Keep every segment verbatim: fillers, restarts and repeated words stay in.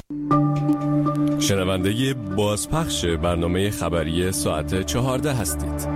شنونده بازپخش برنامه خبری ساعت چهارده هستید.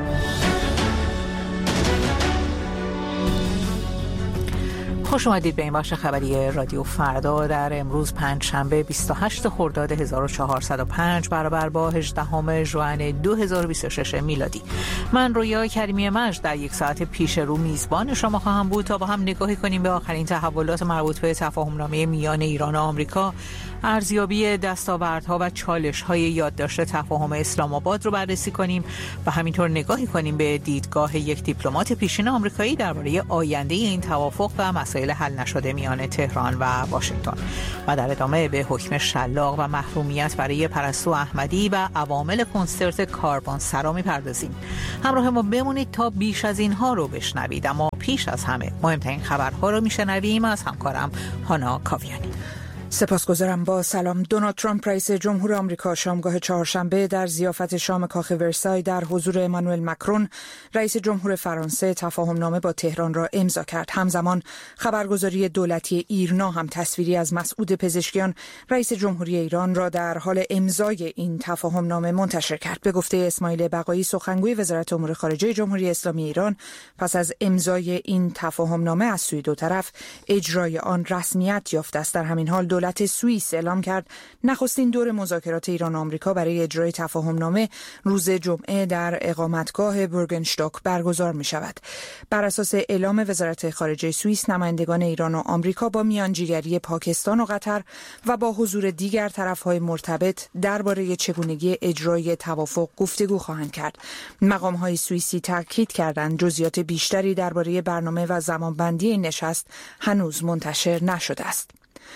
خوش اومدید به این بخش خبری رادیو فردا در امروز پنج شنبه بیست و هشتم خرداد هزار و چهارصد و پنج برابر با هجدهم ژوئن دو هزار و بیست و شش میلادی. من رویا کریمی مجد در یک ساعت پیش رو میزبان شما خواهم بود تا با هم نگاهی کنیم به آخرین تحولات مربوط به تفاهمنامه میان ایران و آمریکا، ارزیابی دستاوردها و چالش‌های یادداشت تفاهم اسلام آباد رو بررسی کنیم و همینطور نگاهی کنیم به دیدگاه یک دیپلمات پیشین آمریکایی درباره آینده این توافق و مسائل حل نشده میان تهران و واشنگتن. و در ادامه به حکم شلاق و محرومیت برای پرستو احمدی و عوامل کنسرت کاروانسرا می‌پردازیم. همراه ما بمونید تا بیش از اینها رو بشنوید، اما پیش از همه مهمترین خبرها رو میشنویم از همکارم هانا کاویانی. سپاسگزارم. با سلام. دونالد ترامپ رئیس جمهور آمریکا شامگاه چهارشنبه در ضیافت شام کاخ ورسای در حضور امانوئل مکرون رئیس جمهور فرانسه تفاهمنامه با تهران را امضا کرد. همزمان خبرگزاری دولتی ایرنا هم تصویری از مسعود پزشکیان رئیس جمهوری ایران را در حال امضای این تفاهمنامه منتشر کرد. به گفته اسماعیل بقایی سخنگوی وزارت امور خارجه جمهوری اسلامی ایران، پس از امضای این تفاهمنامه از سوی دو طرف اجرای آن رسمیت یافته است. در همین حال دولت سوئیس اعلام کرد نخستین دور مذاکرات ایران و آمریکا برای اجرای تفاهمنامه روز جمعه در اقامتگاه بورگنشتوک برگزار می شود. بر اساس اعلام وزارت خارجه سوئیس، نمایندگان ایران و آمریکا با میانجیگری پاکستان و قطر و با حضور دیگر طرف‌های مرتبط درباره چگونگی اجرای توافق گفتگو خواهند کرد. مقام‌های سوئیسی تاکید کردند جزئیات بیشتری درباره برنامه و زمانبندی این نشست هنوز منتشر نشده است.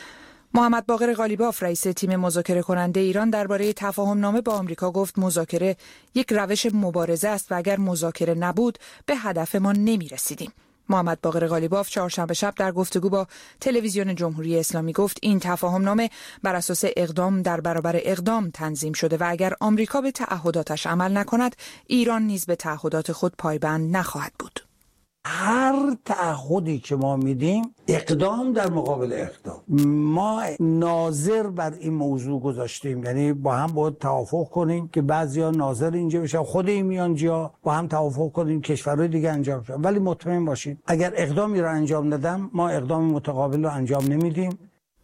محمد باقر غالیباف رئیس تیم مذاکره کننده ایران درباره تفاهمنامه با آمریکا گفت مذاکره یک روش مبارزه است و اگر مذاکره نبود به هدف ما نمی رسیدیم. محمد باقر غالیباف چهارشنبه شب در گفتگو با تلویزیون جمهوری اسلامی گفت این تفاهمنامه بر اساس اقدام در برابر اقدام تنظیم شده و اگر آمریکا به تعهداتش عمل نکند، ایران نیز به تعهدات خود پایبند نخواهد بود. هر تعهدی که ما میدیم اقدام در مقابل اقدام. ما ناظر بر این موضوع گذاشتیم، یعنی با هم باید توافق کنیم که بعضیا ناظر اینجا بشن، خود این میانجیا با هم توافق کنیم کشورهای دیگه انجام شد. ولی مطمئن باشید اگر اقدامی را انجام ندم، ما اقدام متقابل را انجام نمیدیم.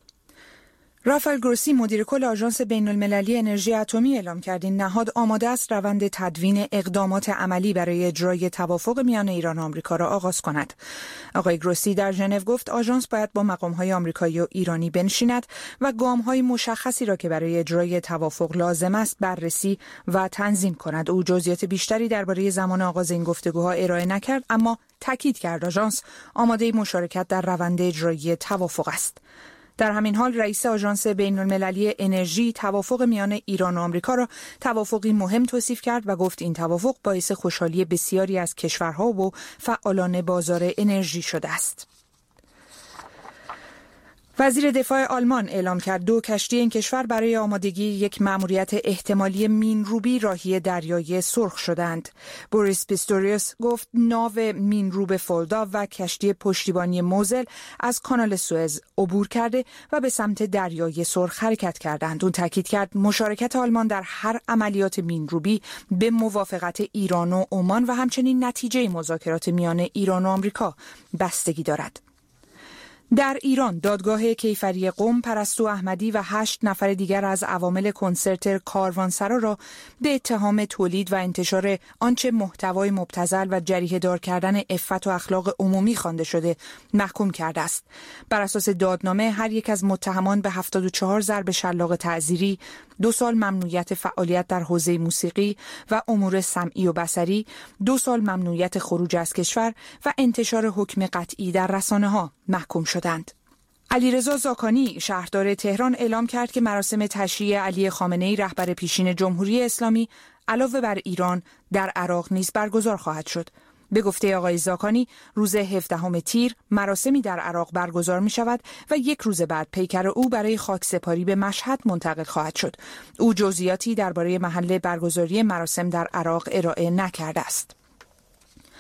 رافائل گروسی مدیر کل آژانس بین‌المللی انرژی اتمی اعلام کرد این نهاد آماده است روند تدوین اقدامات عملی برای اجرای توافق میان ایران و آمریکا را آغاز کند. آقای گروسی در ژنو گفت آژانس باید با مقام‌های آمریکایی و ایرانی بنشیند و گام‌های مشخصی را که برای اجرای توافق لازم است بررسی و تنظیم کند. او جزئیات بیشتری درباره زمان آغاز این گفتگوها ارائه نکرد، اما تاکید کرد آژانس آماده مشارکت در روند اجرایی توافق است. در همین حال رئیس آژانس بین‌المللی انرژی توافق میان ایران و آمریکا را توافقی مهم توصیف کرد و گفت این توافق باعث خوشحالی بسیاری از کشورها و فعالان بازار انرژی شده است. وزیر دفاع آلمان اعلام کرد دو کشتی این کشور برای آمادگی یک مأموریت احتمالی مینروبی راهی دریای سرخ شدند. بوریس پیستوریوس گفت ناو مینروب فولدا و کشتی پشتیبانی موزل از کانال سوئز عبور کرده و به سمت دریای سرخ حرکت کردند. اون تاکید کرد مشارکت آلمان در هر عملیات مینروبی به موافقت ایران و عمان و همچنین نتیجه مذاکرات میان ایران و آمریکا بستگی دارد. در ایران دادگاه کیفری قم پرستو احمدی و هشت نفر دیگر از عوامل کنسرت کاروانسرا را به اتهام تولید و انتشار آنچه محتوای مبتذل و جریحه دار کردن عفت و اخلاق عمومی خوانده شده محکوم کرده است. بر اساس دادنامه هر یک از متهمان به هفتاد و چهار ضرب شلاق تعزیری، دو سال ممنوعیت فعالیت در حوزه موسیقی و امور سمعی و بصری، دو سال ممنوعیت خروج از کشور و انتشار حکم قطعی در رسانه‌ها محکوم شدند. علیرضا زاکانی شهردار تهران اعلام کرد که مراسم تشییع علی خامنه‌ای رهبر پیشین جمهوری اسلامی علاوه بر ایران در عراق نیز برگزار خواهد شد. به گفته آقای زاکانی روز هفدهم تیر مراسمی در عراق برگزار می شود و یک روز بعد پیکر او برای خاکسپاری به مشهد منتقل خواهد شد. او جزئیاتی درباره محل برگزاری مراسم در عراق ارائه نکرده است.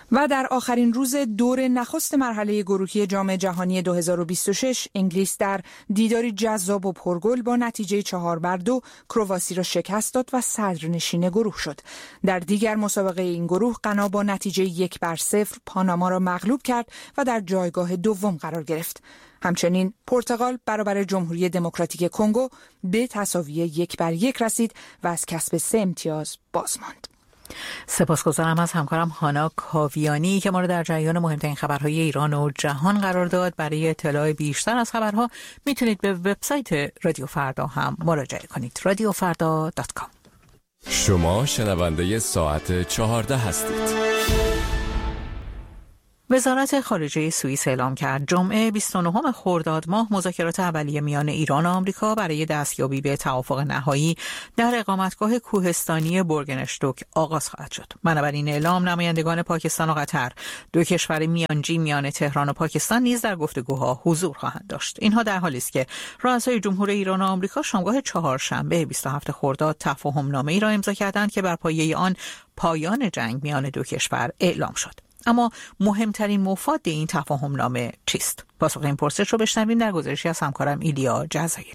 و در آخرین روز دور نخست مرحله گروهی جام جهانی دو هزار و بیست و شش، انگلیس در دیداری جذاب و پرگل با نتیجه چهار بر دو کرواسی را شکست داد و صدرنشین گروه شد. در دیگر مسابقه این گروه غنا با نتیجه یک بر صفر پاناما را مغلوب کرد و در جایگاه دوم قرار گرفت. همچنین پرتغال برابر جمهوری دموکراتیک کنگو به تساوی یک بر یک رسید و از کسب سه امتیاز باز ماند. سپاسگزارم از همکارم هانا کاویانی که ما را در جریان مهمترین خبرهای ایران و جهان قرار داد. برای اطلاع بیشتر از خبرها میتونید به وبسایت رادیو فردا هم مراجعه کنید. رادیو فردا دات کام. شما شنونده ساعت چهارده هستید. وزارت خارجه سوئیس اعلام کرد جمعه بیست و نهم خرداد ماه مذاکرات اولیه میان ایران و آمریکا برای دستیابی به توافق نهایی در اقامتگاه کوهستانی بورگنشتوک آغاز خواهد شد. بنابر این اعلام نمایندگان پاکستان و قطر، دو کشور میانجی میان تهران و پاکستان نیز در گفتگوها حضور خواهند داشت. اینها در حالی است که رؤسای جمهور ایران و آمریکا شامگاه چهارشنبه بیست و هفتم خرداد تفاهم نامه‌ای را امضا کردند که بر پایه آن پایان جنگ میان دو کشور اعلام شد. اما مهمترین مفاد این تفاهم نامه چیست؟ پاسخ این پرسش رو بشنویم در گزارشی از همکارم ایلیا جزایری.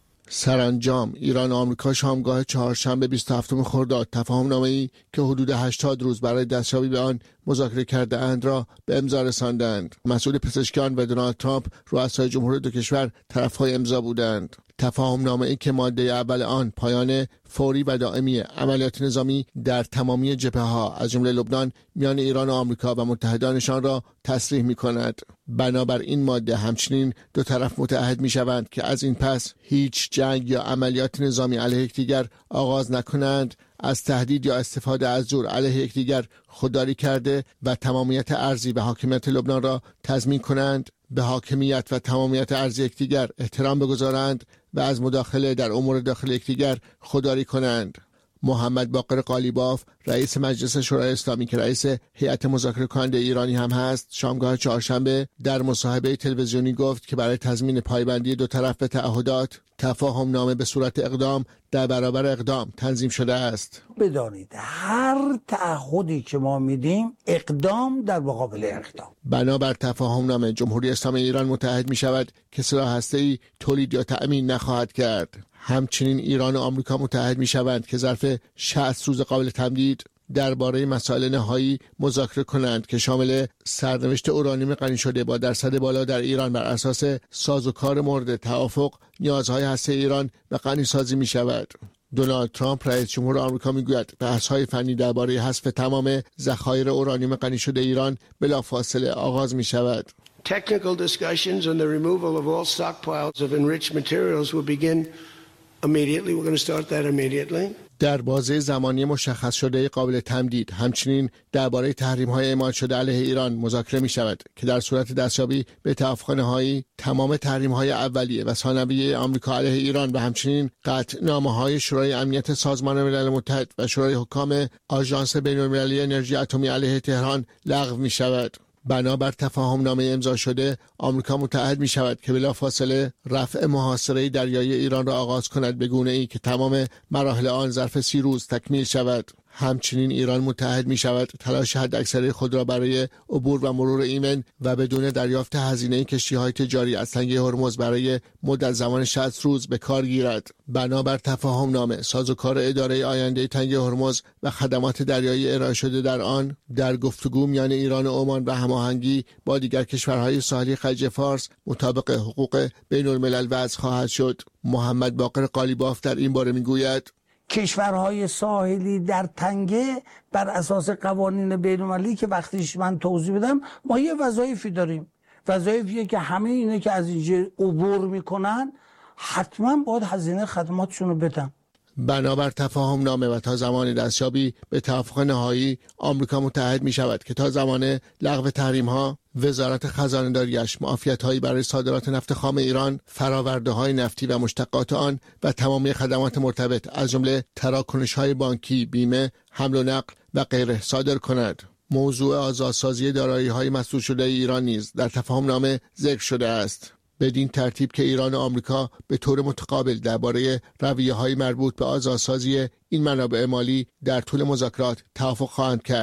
سرانجام ایران و آمریکا شامگاه چهارشنبه بیست و هفتم خرداد تفاهم نامه‌ای که حدود هشتاد روز برای دستیابی به آن مذاکره کرده اند را به امضا رساندند. مسئول پزشکیان و دونالد ترامپ رؤسای جمهور دو کشور طرفهای امضا بودند. تفاهم نامه‌ای که ماده اول آن پایان فوری و دائمی عملیات نظامی در تمامی جبهه‌ها از جمله لبنان میان ایران و آمریکا و متحدانشان را تصریح می‌کند. بنابر این ماده همچنین دو طرف متعهد می‌شوند که از این پس هیچ جنگ یا عملیات نظامی علیه یکدیگر آغاز نکنند، از تهدید یا استفاده از زور علیه یکدیگر خودداری کرده و تمامیت ارضی و حاکمیت لبنان را تضمین کنند، به حاکمیت و تمامیت ارضی یکدیگر احترام بگذارند و از مداخله در امور داخل یکدیگر خودداری کنند. محمد باقر قالیباف رئیس مجلس شورای اسلامی که رئیس هیئت مذاکره کننده ایرانی هم هست، شامگاه چهارشنبه در مصاحبه تلویزیونی گفت که برای تضمین پایبندی دو طرف به تعهدات تفاهم نامه به صورت اقدام در برابر اقدام تنظیم شده است. بدانید هر تعهدی که ما میدیم اقدام در مقابل اقدام. بنابر تفاهم نامه جمهوری اسلامی ایران متحد می شود که سلاح هسته‌ای تولید یا تأمین نخواهد کرد. همچنین ایران و آمریکا متحد می شوند که ظرف شصت روز قابل تمدید درباره مسائل نهایی مذاکره کنند که شامل سرنوشت اورانیوم غنی شده با درصد بالا در ایران بر اساس سازوکار مورد توافق نیازهای هسته ایران و غنی سازی می شود. دونالد ترامپ رئیس جمهور آمریکا میگوید بحث‌های فنی درباره حذف تمام ذخایر اورانیوم غنی شده ایران بلافاصله آغاز می شود. Technical discussions on the removal of all stockpiles of enriched materials will begin immediately. We're going to start that immediately. در بازه زمانی مشخص شده قابل تمدید همچنین درباره تحریم‌های اعمال شده علیه ایران مذاکره می شود که در صورت دستیابی به توافق نهایی تمام تحریم‌های اولیه و ثانویه آمریکا علیه ایران و همچنین قطعنامه‌های شورای امنیت سازمان ملل متحد و شورای حکام آژانس بین‌المللی انرژی اتمی علیه تهران لغو می شود. بنابر تفاهم نامه امضا شده آمریکا متحد می شود که بلافاصله رفع محاصره دریایی ایران را آغاز کند به گونه‌ای که تمام مراحل آن ظرف سی روز تکمیل شود. همچنین ایران متحد می شود تلاش حداکثری خود را برای عبور و مرور ایمن و بدون دریافت هزینه کشتی‌های تجاری از تنگه هرمز برای مدت زمان شصت روز به کار گیرد. بنابر تفاهم نامه سازوکار اداره آینده تنگه هرمز و خدمات دریایی ارائه شده در آن در گفتگو میان ایران و عمان و هماهنگی با دیگر کشورهای ساحلی خلیج فارس مطابق حقوق بین الملل وضع خواهد شد. محمد باقر قالیباف در این باره میگوید کشورهای ساحلی در تنگه بر اساس قوانین بین‌المللی که وقتیش من توضیح بدم ما یه وظایفی داریم، وظایفیه که همه اینه که از اینجا عبور میکنن حتما باید هزینه خدماتشون رو بدن. بنابر تفاهم نامه و تا زمان دستیابی به توافق نهایی آمریکا متحد می شود که تا زمان لغو تحریم ها وزارت خزانه داریش معافیت هایی برای صادرات نفت خام ایران، فراورده های نفتی و مشتقات آن و تمامی خدمات مرتبط از جمله تراکنش های بانکی، بیمه، حمل و نقل و غیره صادر کند. موضوع آزادسازی دارایی های مسدود شده ایران نیز در تفاهم نامه ذکر شده است. بدین ترتیب که ایران و آمریکا به طور متقابل درباره رویه‌های مربوط به آزادسازی این منابع مالی در طول مذاکرات توافق خواهند کرد.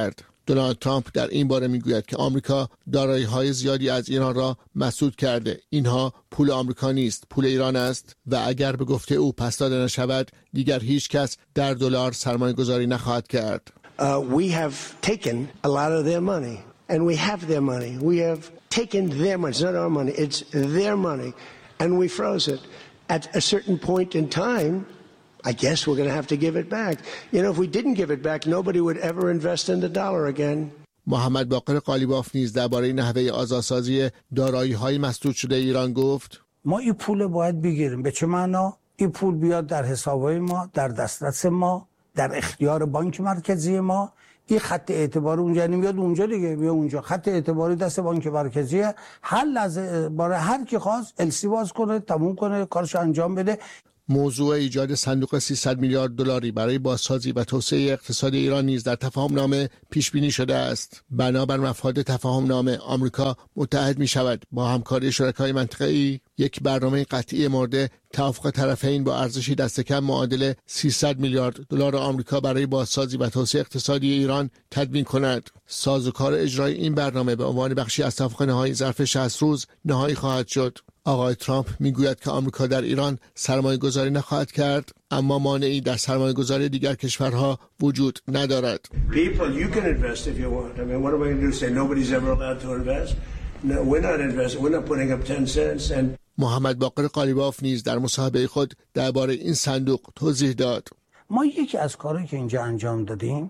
دونالد ترامپ در این باره میگوید که آمریکا دارایی‌های زیادی از ایران را مسدود کرده. اینها پول آمریکا نیست، پول ایران است و اگر به گفته او پس داده نشود دیگر هیچ کس در دلار سرمایه‌گذاری نخواهد کرد. Uh, we have taken a lot of their money and we have their money. We have taken their money. It's not our money, it's their money and we froze it. At a certain point in time, I guess we're going to have to give it back. You know, if we didn't give it back, nobody would ever invest in the dollar again. محمد باقر قالیباف نیز درباره نحوه آزادسازی دارایی‌های مسدود شده ایران گفت: ما این پول باید بگیریم. به چه معنا؟ این پول بیاد در حسابهای ما، در دسترس ما، در اختیار بانک مرکزی ما. این خط اعتبار اونجا نمیاد اونجا دیگه، میاد اونجا. خط اعتباری دست بانک مرکزیه. هر لحظه برای هر کی خواست السی باز کنه، تموم کنه، کارش انجام بده. موضوع ایجاد صندوق سیصد میلیارد دلاری برای بازسازی و توسعه اقتصاد ایران نیز در تفاهم‌نامه پیش بینی شده است. بنابر مفاد تفاهم‌نامه آمریکا متحد می‌شود با همکاری شرکای منطقه‌ای یک برنامه قطعی مورد توافق طرفین با ارزشی دست کم معادل سیصد میلیارد دلار آمریکا برای بازسازی و توسعه اقتصادی ایران تدوین کند. سازوکار اجرای این برنامه به عنوان بخشی از توافق نهایی ظرف شصت روز نهایی خواهد شد. آقای ترامپ میگوید که آمریکا در ایران سرمایه گذاری نخواهد کرد، اما مانعی در سرمایه گذاری دیگر کشورها وجود ندارد. People, you can invest if you want. I mean, what am I going to do? Say nobody's ever allowed to invest? No, we're not investing. We're not putting up ten cents. And محمد باقر قالیباف نیز در مصاحبه خود درباره این صندوق توضیح داد. ما یکی از کارهایی که اینجا انجام دادیم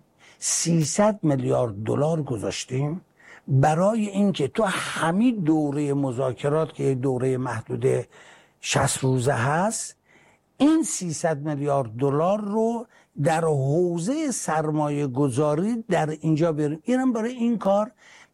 سیصد میلیارد دلار گذاشتیم برای اینکه تو همین دوره مذاکرات که دوره محدود شصت روزه هست، این سیصد میلیارد دلار رو در حوزه سرمایه گذاری در اینجا بریم. اینم برای این کار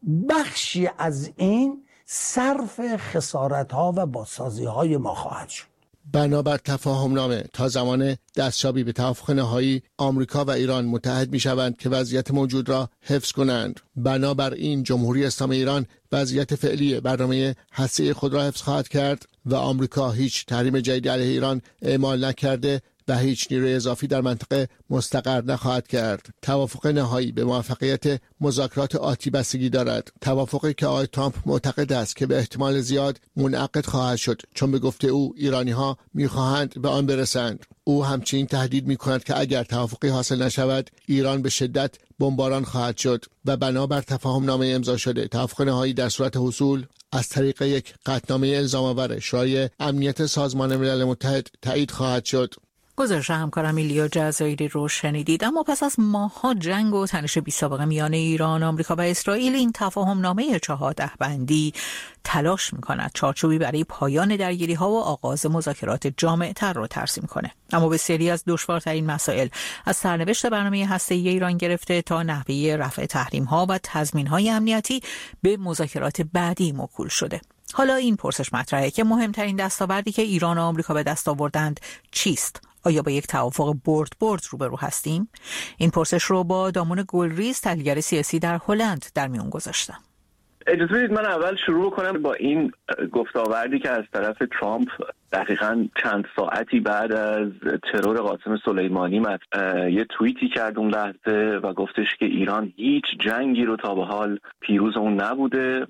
بخشی از این صرف خسارت ها و بازسازی های ما خواهد شد. بنابر تفاهمنامه تا زمان دستیابی به توافق نهایی آمریکا و ایران متحد می شوند که وضعیت موجود را حفظ کنند. بنابر این جمهوری اسلامی ایران وضعیت فعلی برنامه هسته‌ای خود را حفظ خواهد کرد و آمریکا هیچ تحریم جدیدی علیه ایران اعمال نکرده و هیچ نیروی اضافی در منطقه مستقر نخواهد کرد. توافق نهایی به موفقیت مذاکرات آتی بستگی دارد. توافقی که آقای ترامپ معتقد است که به احتمال زیاد منعقد خواهد شد، چون به گفته او ایرانی‌ها می‌خواهند به آن برسند. او همچنین تهدید می‌کند که اگر توافقی حاصل نشود، ایران به شدت بمباران خواهد شد و بنابر تفاهم‌نامه امضا شده، توافق نهایی در صورت حصول از طریق یک قطعنامه الزام‌آور شورای امنیت سازمان ملل متحد تایید خواهد شد. گزارش همکارم ایلیا جزایری رو شنیدید. اما پس از ماه‌ها جنگ و تنش بی‌سابقه میان ایران، آمریکا و اسرائیل، این تفاهم‌نامه چهارده بندی تلاش می‌کند چارچوبی برای پایان درگیری‌ها و آغاز مذاکرات جامع‌تر رو ترسیم کنه. اما بسیاری از دشوارترین مسائل، از سرنوشت برنامه هسته‌ای ایران گرفته تا نحوه رفع تحریم‌ها و تضمین‌های امنیتی، به مذاکرات بعدی موکول شده. حالا این پرسش مطرحه که مهمترین دستاوردی که ایران و آمریکا به دست آوردند چیست؟ آیا با یک توافق برد برد روبرو هستیم؟ این پرسش رو با دامون گلریز، تحلیلگر سیاسی در هلند، در میون گذاشتم. اجازه بدید من اول شروع کنم با این گفتاوردی که از طرف ترامپ دقیقاً چند ساعتی بعد از ترور قاسم سلیمانی مد یه توییتی کرد اون لحظه و گفتش که ایران هیچ جنگی رو تا به حال پیروز اون نبوده،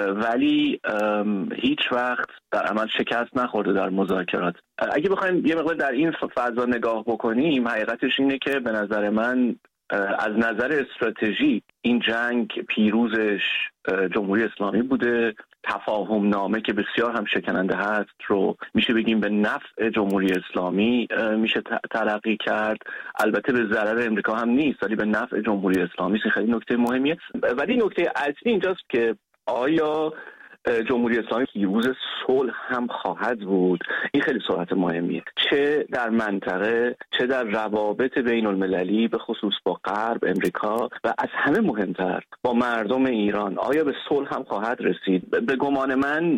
ولی هیچ وقت در عمل شکست نخورده در مذاکرات. اگه بخوایم یه مقدار در این فضا نگاه بکنیم، حقیقتش اینه که به نظر من از نظر استراتژی این جنگ پیروزش جمهوری اسلامی بوده. تفاهم نامه که بسیار هم شکننده هست رو میشه بگیم به نفع جمهوری اسلامی میشه تلقی کرد. البته به ضرر امریکا هم نیست، ولی به نفع جمهوری اسلامی خیلی نکته مهمیه. ولی نکته اصلی اینجاست که آیا جمهوری اسلامی پیروز صلح هم خواهد بود؟ این خیلی صحبت مهمیه، چه در منطقه چه در روابط بین المللی، به خصوص با غرب، امریکا و از همه مهمتر با مردم ایران. آیا به صلح هم خواهد رسید؟ به گمان من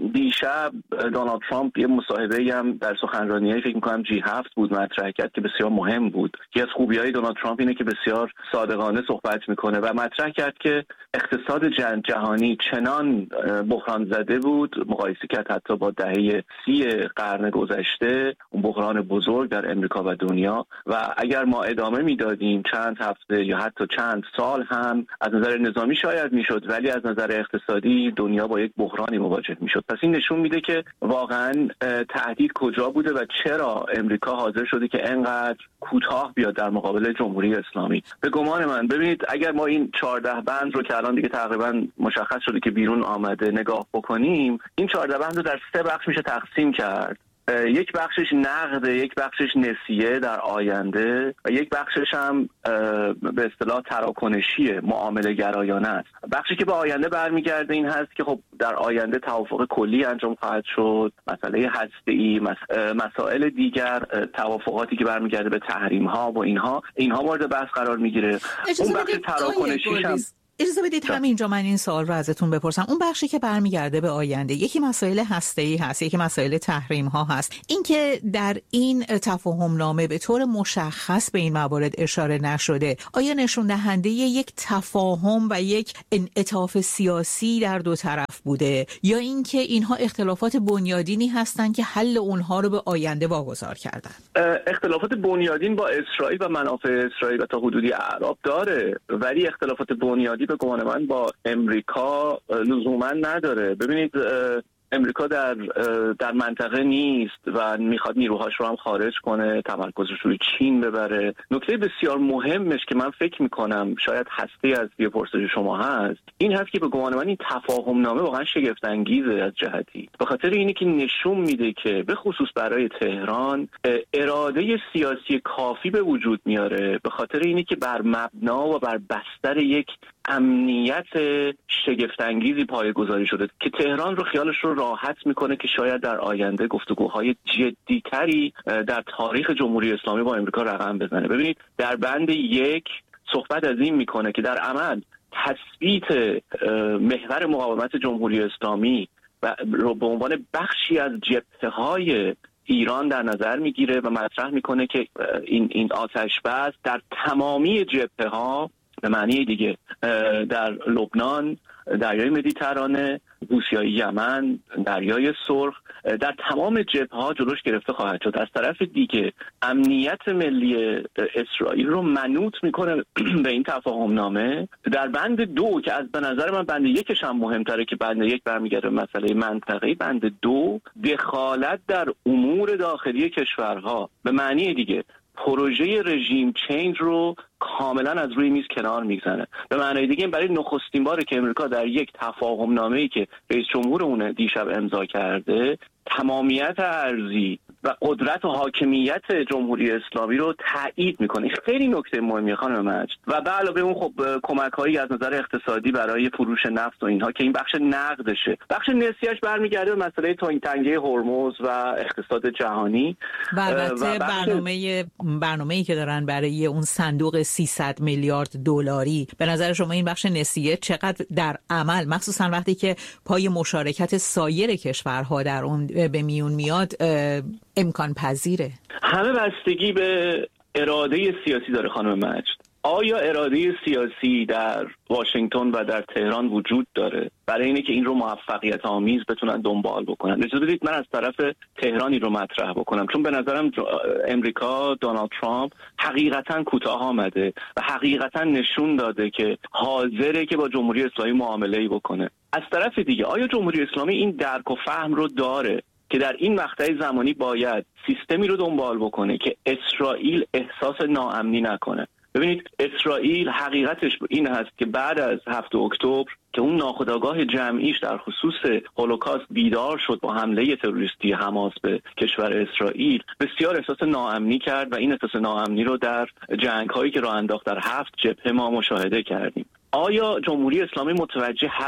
دیشب دونالد ترامپ یه مصاحبه‌ای هم در سخنرانی‌های فکر می‌کنم جی هفت بود مطرح کرد که بسیار مهم بود. یکی از خوبی‌های دونالد ترامپ اینه که بسیار صادقانه صحبت می‌کنه و مطرح کرد که اقتصاد جهانی چنان بحران زده بود، مقایسه کرد حتی با دهه سی قرن گذشته، اون بحران بزرگ در امریکا و دنیا، و اگر ما ادامه میدادیم چند هفته یا حتی چند سال هم از نظر نظامی شاید میشد، ولی از نظر اقتصادی دنیا با یک بحرانی مواجه میشد. پس این نشون میده که واقعا تهدید کجا بوده و چرا امریکا حاضر شده که انقدر کوتاه بیاد در مقابل جمهوری اسلامی. به گمان من ببینید اگر ما این چهارده بند رو که الان دیگه تقریبا مشخص شده که بیرون آمده نگاه بکنیم، این چهارده بند رو در سه بخش میشه تقسیم کرد. یک بخشش نقد، یک بخشش نسیه در آینده و یک بخشش هم به اصطلاح تراکنشیه، معامله گرایانه است. بخشی که به آینده برمیگرده این هست که خب در آینده توافق کلی انجام خواهد شد، مسئله هسته‌ای، مسائل دیگر، توافقاتی که برمیگرده به تحریم ها و اینها اینها مورد بحث قرار میگیره. اون بخش تراکنشیش هم اجازه بدید همینجا من این سوال رو ازتون بپرسم. اون بخشی که برمیگرده به آینده، یکی مسائل هسته‌ای هست، یکی مسائل تحریم ها هست. این که در این تفاهم نامه به طور مشخص به این موارد اشاره نشده، آیا نشون دهنده یک تفاهم و یک انعطاف سیاسی در دو طرف بوده، یا اینکه اینها اختلافات بنیادینی هستند که حل اونها رو به آینده واگذار کردن؟ اختلافات بنیادین با اسرائیل و منافع اسرائیل و تا حدودی اعراب داره، ولی اختلافات بنیادی به گمان من با امریکا لزوما نداره. ببینید امریکا در در منطقه نیست و میخواد نیروهاش رو هم خارج کنه، تمرکزش روی چین ببره. نکته بسیار مهمش که من فکر میکنم شاید هسته از یه پرسش شما هست این هست که به گمان من این تفاهم نامه واقعا شگفت انگیزه از جهتی، به خاطر اینه که نشون میده که به خصوص برای تهران اراده سیاسی کافی به وجود میاره، به خاطر اینه که بر مبنا و بر بستر یک امنیت شگفت انگیزی پایه‌گذاری شده که تهران رو خیالش رو راحت میکنه که شاید در آینده گفتگوهای جدی‌تری در تاریخ جمهوری اسلامی با امریکا رقم بزنه. ببینید در بند یک صحبت از این میکنه که در عمل تثبیت محور مقاومت جمهوری اسلامی و رو به عنوان بخشی از جبهه‌های ایران در نظر میگیره و مطرح میکنه که این این آتش بس در تمامی جبهه‌ها، به معنی دیگه در لبنان، دریای مدیترانه، حوثیای یمن، دریای سرخ، در تمام جبهه‌ها جلوش گرفته خواهد شد. از طرف دیگه امنیت ملی اسرائیل رو منوط میکنه به این تفاهم نامه. در بند دو که از به نظر من بند یکش هم مهمتره که بند یک برمیگرده مسئله منطقه‌ای، بند دو دخالت در امور داخلی کشورها، به معنی دیگه پروژه رژیم چینج رو کاملا از روی میز کنار میگذاره. به معنای دیگه این برای نخستین باره که امریکا در یک تفاهم نامه‌ای که رئیس جمهور اون دیشب امضا کرده تمامیت ارضی و قدرت و حاکمیت جمهوری اسلامی رو تایید میکنه. خیلی نکته مهمی خانم مجد. و به علاوه اون خب کمک‌هایی از نظر اقتصادی برای فروش نفت و اینها که این بخش نقدشه. بخش نسیه‌اش برمیگرده به مسئله تنگه هرمز و اقتصاد جهانی و البته برنامه برنامه‌ای که دارن برای اون صندوق سیصد میلیارد دلاری. به نظر شما این بخش نسیه چقدر در عمل، مخصوصا وقتی که پای مشارکت سایر کشورها در اون به میون میاد، امکان پذیره؟ همه بستگی به اراده سیاسی داره خانم مجد. آیا اراده سیاسی در واشنگتن و در تهران وجود داره برای اینه که این رو موفقیت آمیز بتونن دنبال بکنن؟ اجازه بدید من از طرف تهرانی رو مطرح بکنم، چون به نظرم امریکا، دونالد ترامپ حقیقتا کوتاه آمده و حقیقتا نشون داده که حاضره که با جمهوری اسلامی معامله‌ای بکنه. از طرف دیگه آیا جمهوری اسلامی این درک و فهم رو داره که در این مقطع زمانی باید سیستمی رو دنبال بکنه که اسرائیل احساس ناامنی نکنه؟ ببینید اسرائیل حقیقتش این هست که بعد از هفتم اکتبر که اون ناخودآگاه جمعیش در خصوص هولوکاست بیدار شد با حمله تروریستی حماس به کشور اسرائیل، بسیار احساس ناامنی کرد و این احساس ناامنی رو در جنگ‌هایی که راه انداخت در هفت جبهه ما مشاهده کردیم. آیا جمهوری اسلامی متوجه هست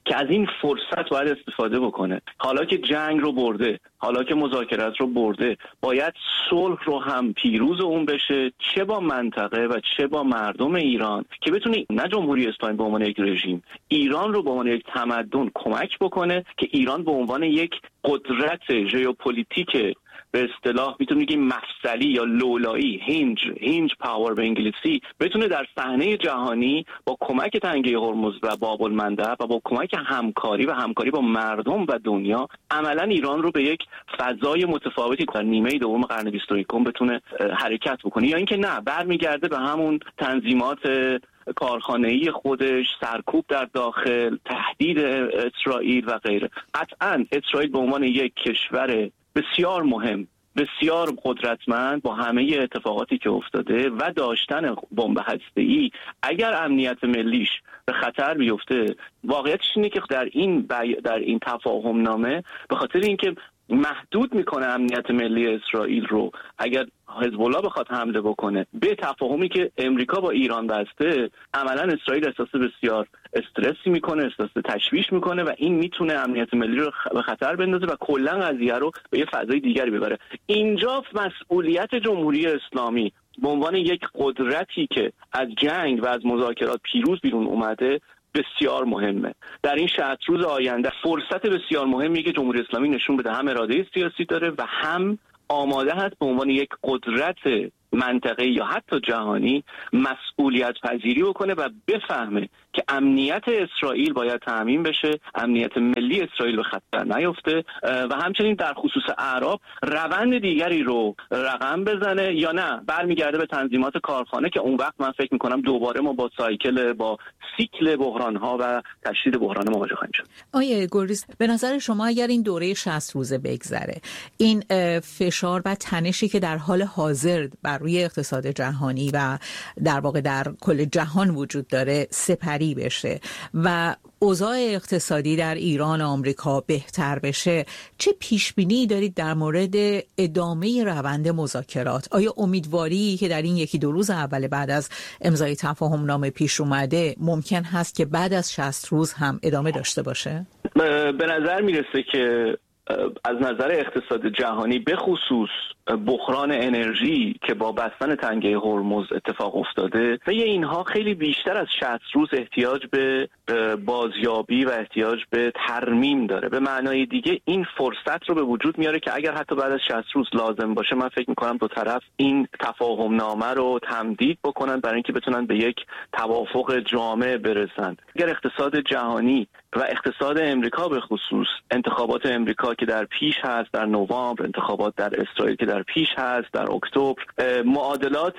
که از این فرصت باید استفاده بکنه. حالا که جنگ رو برده، حالا که مذاکرات رو برده، باید صلح رو هم پیروز اون بشه، چه با منطقه و چه با مردم ایران، که بتونه نه جمهوری اسلامی به عنوان یک رژیم، ایران رو به عنوان یک تمدن کمک بکنه که ایران به عنوان یک قدرت ژئوپلیتیک به اصطلاح میتونیم بگیم مفصلی یا لولایی، هینج هینج پاور به انگلیسی، بتونه در صحنه جهانی با کمک تنگه هرمز و باب المندب و با کمک همکاری و همکاری با مردم و دنیا عملا ایران رو به یک فضای متفاوتی در نیمه دوم قرن بیست و یکم بتونه حرکت بکنه، یا اینکه نه برمیگرده به همون تنظیمات کارخانه‌ای خودش، سرکوب در داخل، تهدید اسرائیل و غیره. قطعاً اسرائیل به عنوان یک کشور بسیار مهم، بسیار قدرتمند با همه اتفاقاتی که افتاده و داشتن بمب هسته‌ای، اگر امنیت ملیش به خطر بیفته، واقعیتش اینه که در این بی... در این تفاهم نامه به خاطر اینکه محدود میکنه امنیت ملی اسرائیل رو، اگر حزب الله بخواد حمله بکنه به تفاهمی که امریکا با ایران بسته، عملا اسرائیل احساس بسیار استرسی میکنه، احساس تشویش میکنه و این میتونه امنیت ملی رو به خطر بندازه و کلا قضیه رو به یه فضای دیگری ببره. اینجا مسئولیت جمهوری اسلامی به عنوان یک قدرتی که از جنگ و از مذاکرات پیروز بیرون اومده بسیار مهمه. در این شصت روز آینده فرصت بسیار مهمی که جمهوری اسلامی نشون بده هم اراده سیاسی داره و هم آماده هست به عنوان یک قدرت منطقه‌ای یا حتی جهانی مسئولیت پذیری بکنه و بفهمه که امنیت اسرائیل باید تامین بشه، امنیت ملی اسرائیل به خطر نیفته و همچنین در خصوص اعراب روند دیگری رو رقم بزنه یا نه برمیگرده به تنظیمات کارخانه که اون وقت من فکر میکنم دوباره ما با سایکل با سیکل بحران‌ها و تشدید بحران مواجه خواهیم شد. آیه گلریز، به نظر شما اگر این دوره شصت روزه بگذره، این فشار و تنشی که در حال حاضر بر روی اقتصاد جهانی و در واقع در کل جهان وجود داره سپری بشه و اوضاع اقتصادی در ایران و آمریکا بهتر بشه، چه پیش بینی دارید در مورد ادامه روند مذاکرات؟ آیا امیدواری که در این یکی دو روز اول بعد از امضای تفاهم نامه پیش اومده ممکن هست که بعد از شصت روز هم ادامه داشته باشه؟ به نظر میرسه که از نظر اقتصاد جهانی به خصوص بحران انرژی که با بستن تنگه هرمز اتفاق افتاده و اینها خیلی بیشتر از شصت روز احتیاج به بازیابی و احتیاج به ترمیم داره. به معنای دیگه این فرصت رو به وجود میاره که اگر حتی بعد از شصت روز لازم باشه، من فکر میکنم دو طرف این تفاهم نامه رو تمدید بکنن برای اینکه بتونن به یک توافق جامع برسن. اگر اقتصاد جهانی و اقتصاد امریکا به خصوص، انتخابات امریکا که در پیش هست در نوامبر، انتخابات در اسرائیل که در پیش هست در اکتبر، معادلات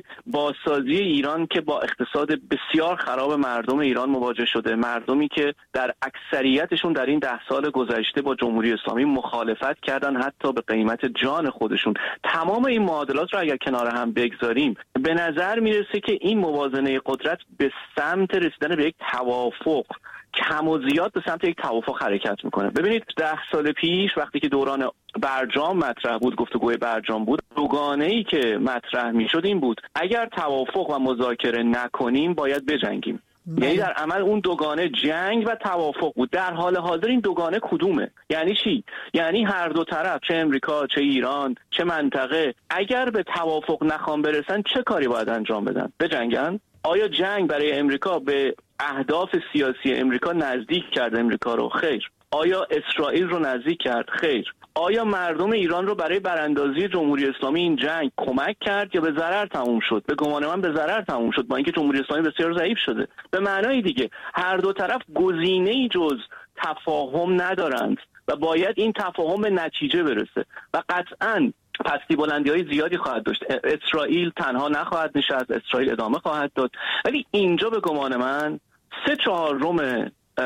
بازسازی ایران که با اقتصاد بسیار خراب مردم ایران مواجه شده، مردمی که در اکثریتشون در این ده سال گذشته با جمهوری اسلامی مخالفت کردن حتی به قیمت جان خودشون، تمام این معادلات رو اگر کنار هم بگذاریم به نظر میرسه که این موازنه قدرت به سمت رسیدن به یک توافق کم و زیاد به سمت یک توافق حرکت میکنه. ببینید ده سال پیش وقتی که دوران برجام مطرح بود، گفتگوی برجام بود، دوگانه‌ای که مطرح میشد این بود اگر توافق و مذاکره نکنیم باید بجنگیم. یعنی در عمل اون دوگانه جنگ و توافق بود. در حال حاضر این دوگانه کدومه؟ یعنی چی؟ یعنی هر دو طرف، چه امریکا، چه ایران، چه منطقه، اگر به توافق نخوان برسن چه کاری باید انجام بدن؟ بجنگن؟ آیا جنگ برای امریکا به اهداف سیاسی امریکا نزدیک کرد امریکا رو؟ خیر. آیا اسرائیل رو نزدیک کرد؟ خیر. آیا مردم ایران رو برای براندازی جمهوری اسلامی این جنگ کمک کرد یا به ضرر تموم شد؟ به گمان من به ضرر تموم شد، با اینکه جمهوری اسلامی بسیار ضعیف شده. به معنای دیگه هر دو طرف گزینه‌ای جز تفاهم ندارند و باید این تفاهم به نتیجه برسه و قطعاً پستی بلندی های زیادی خواهد داشت. اسرائیل تنها نخواهد نشست، اسرائیل ادامه خواهد داد، ولی اینجا به گمان من سه چهارم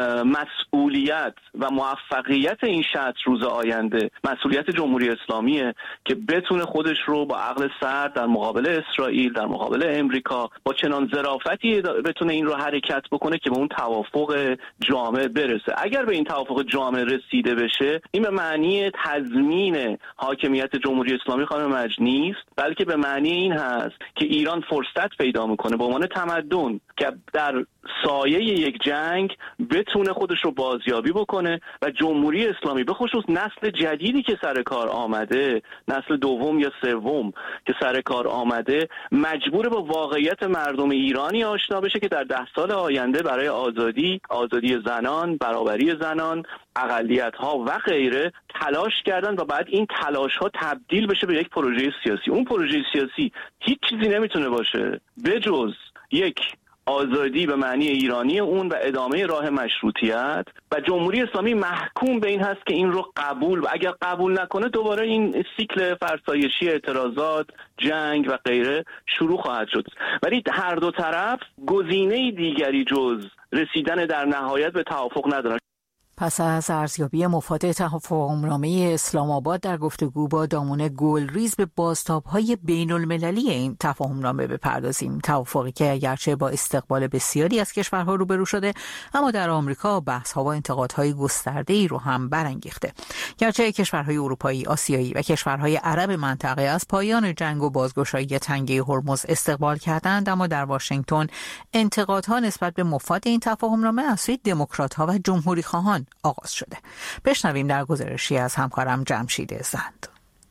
مسئولیت و موفقیت این شصت روز آینده مسئولیت جمهوری اسلامیه که بتونه خودش رو با عقل سرد در مقابل اسرائیل، در مقابل امریکا با چنان ظرافتی بتونه این رو حرکت بکنه که به اون توافق جامع برسه. اگر به این توافق جامع رسیده بشه، این به معنی تضمین حاکمیت جمهوری اسلامی خانم مجنی نیست، بلکه به معنی این هست که ایران فرصت پیدا میکنه به عنوان تمدن که در سایه یک جنگ بتونه خودش رو بازیابی بکنه و جمهوری اسلامی به خصوص نسل جدیدی که سر کار آمده، نسل دوم یا سوم که سر کار آمده، مجبور به واقعیت مردم ایرانی آشنا بشه که در ده سال آینده برای آزادی، آزادی زنان، برابری زنان، اقلیت‌ها و غیره تلاش کردن و بعد این تلاش‌ها تبدیل بشه به یک پروژه سیاسی. اون پروژه سیاسی هیچ چیزی نمیتونه باشه بجز یک آزادی به معنی ایرانی اون و ادامه راه مشروطیت، و جمهوری اسلامی محکوم به این هست که این رو قبول و اگر قبول نکنه دوباره این سیکل فرسایشی اعتراضات، جنگ و غیره شروع خواهد شد. ولی هر دو طرف گزینه دیگری جز رسیدن در نهایت به توافق ندارن. پس از ارزیابی مفاد تفاهمنامه اسلام آباد در گفتگو با دامون گلریز به بازتاب‌های بین‌المللی این تفاهمنامه بپردازیم. توافقی که اگرچه با استقبال بسیاری از کشورها روبرو شده، اما در آمریکا بحث‌ها و انتقادهای گسترده‌ای رو هم برانگیخته. گرچه کشورهای اروپایی، آسیایی و کشورهای عرب منطقه از پایان جنگ و بازگشایی تنگه هرمز استقبال کردند، اما در واشنگتن انتقادها نسبت به مفاد این تفاهمنامه از سوی دموکرات‌ها و جمهوری‌خواهان آغاز شده. بشنویم در گزارشی از همکارم جمشید زند.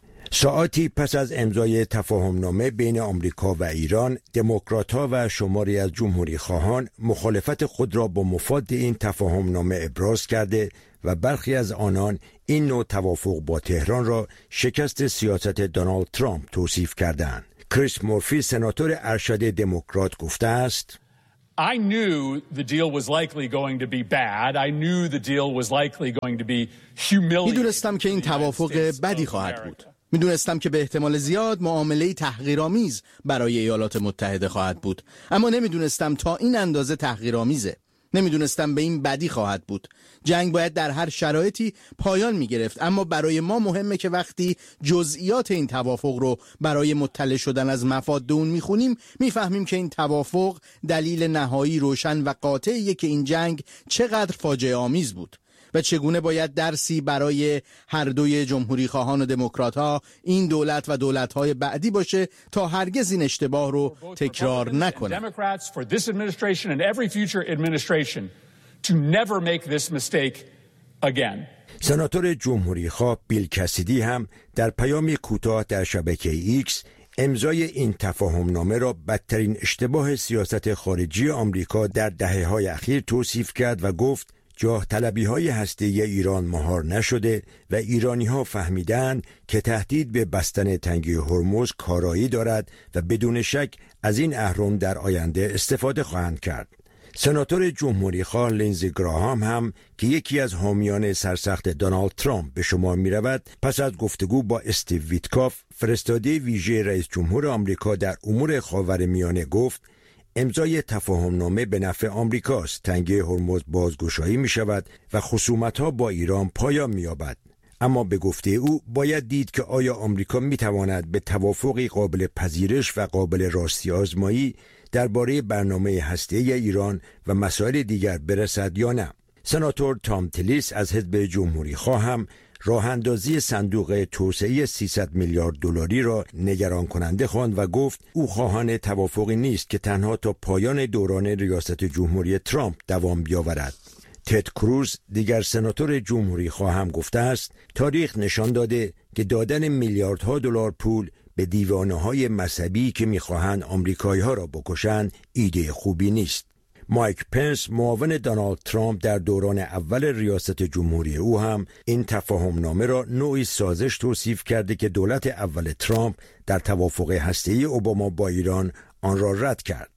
ساعتی پس از امضای تفاهمنامه بین آمریکا و ایران، دموکرات‌ها و شماری از جمهوری‌خواهان مخالفت خود را با مفاد این تفاهمنامه ابراز کرده و برخی از آنان این نوع توافق با تهران را شکست سیاست دونالد ترامپ توصیف کردند. کریس مورفی، سناتور ارشد دموکرات، گفته است: I knew the deal was likely going to be bad. I knew the deal was likely going to be humiliating. میدونستم که این توافق بدی خواهد بود. میدونستم که به احتمال زیاد معامله تحقیرآمیز برای ایالات متحده خواهد بود. اما نمیدونستم تا این اندازه تحقیرآمیزه. نمیدونستم به این بدی خواهد بود. جنگ باید در هر شرایطی پایان میگرفت، اما برای ما مهمه که وقتی جزئیات این توافق رو برای مطلع شدن از مفاد اون میخونیم، میفهمیم که این توافق دلیل نهایی روشن و قاطعیه که این جنگ چقدر فاجعه آمیز بود و چگونه باید درسی برای هر دوی جمهوری خواهان و دموکرات ها، این دولت و دولت های بعدی باشه تا هرگز این اشتباه رو تکرار نکنه. سناتور جمهوری خواه بیل کسیدی هم در پیامی کوتاه در شبکه ایکس امضای این تفاهمنامه را بدترین اشتباه سیاست خارجی آمریکا در دهه‌های اخیر توصیف کرد و گفت جاه طلبی های هسته‌ای ایران مهار نشده و ایرانی ها فهمیدن که تهدید به بستن تنگه هرمز کارایی دارد و بدون شک از این اهرم در آینده استفاده خواهند کرد. سناتور جمهوری خواه لینزی گراهام هم که یکی از حامیان سرسخت دونالد ترامپ به شمار می رود، پس از گفتگو با استیو ویتکاف، فرستاده ویژه رئیس جمهور آمریکا در امور خاورمیانه، گفت امضای تفاهمنامه به نفع آمریکاست. تنگه هرمز بازگشایی می شود و خصومت‌ها با ایران پایان می یابد. اما به گفته او باید دید که آیا آمریکا می تواند به توافقی قابل پذیرش و قابل راستی آزمایی درباره برنامه هسته‌ای ایران و مسائل دیگر برسد یا نه. سناتور تام تیلیس از حزب جمهوری خواه هم راه اندازی صندوق توسعه سیصد میلیارد دلاری را نگران کننده خواند و گفت او خواهان توافقی نیست که تنها تا پایان دوران ریاست جمهوری ترامپ دوام بیاورد. تد کروز، دیگر سناتور جمهوری خواه، هم گفته است تاریخ نشان داده که دادن میلیاردها دلار پول به دیوانه‌های مذهبی که می‌خواهند آمریکایی‌ها را بکشند ایده خوبی نیست. مایک پنس، معاون دونالد ترامپ در دوران اول ریاست جمهوری او، هم این تفاهمنامه را نوعی سازش توصیف کرده که دولت اول ترامپ در توافق هسته‌ای اوباما با ایران آن را رد کرد.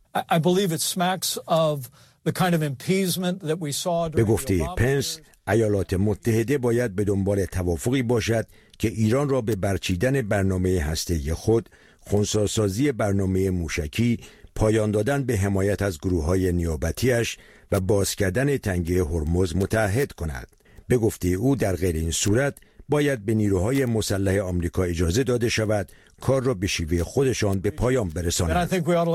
به گفته پنس، ایالات متحده باید به دنبال توافقی باشد که ایران را به برچیدن برنامه هسته‌ای خود، خنثی‌سازی برنامه موشکی، پایان دادن به حمایت از گروه‌های نیابتیش و باز کردن تنگه هرمز متعهد کند. به گفته او در غیر این صورت باید به نیروهای مسلح آمریکا اجازه داده شود کار را به شیوه خودشان به پایان برسانند.